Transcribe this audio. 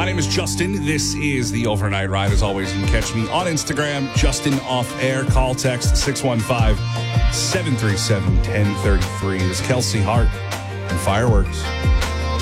My name is Justin. This is the Overnight Ride. As always, you can catch me on Instagram, Justin Off Air. Call text 615-737-1033. This is Kelsey Hart and Fireworks.